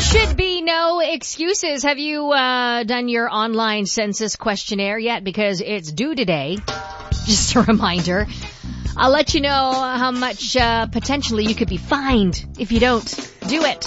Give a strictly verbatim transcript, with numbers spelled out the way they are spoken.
should be no excuses. Have you uh, done your online census questionnaire yet? Because it's due today. Just a reminder. I'll let you know how much uh, potentially you could be fined if you don't do it.